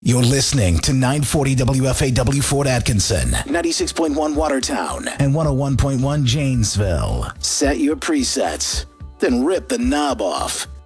You're listening to 940 WFAW Fort Atkinson, 96.1 Watertown, and 101.1 Janesville. Set your presets, then rip the knob off.